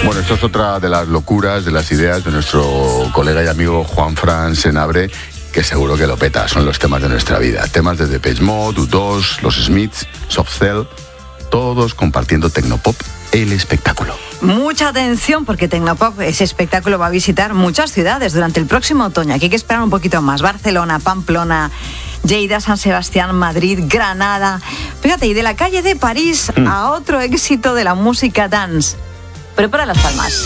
Bueno, esto es otra de las locuras, de las ideas de nuestro colega y amigo Juanfran Senabre, que seguro que lo peta. Son los temas de nuestra vida. Temas de Depeche Mode, U2, Los Smiths, Soft Cell, todos compartiendo Tecnopop, el espectáculo. Mucha atención porque Tecnopop, ese espectáculo, va a visitar muchas ciudades durante el próximo otoño. Aquí hay que esperar un poquito más. Barcelona, Pamplona, Lleida, San Sebastián, Madrid, Granada. Fíjate, y de la calle de París a otro éxito de la música dance. Prepara las palmas.